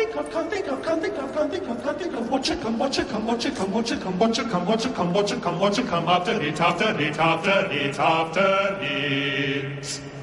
of what you come, what you come, what you come, what you come, what you come, what you come, what you come, what you come after it, after it, after it, after it.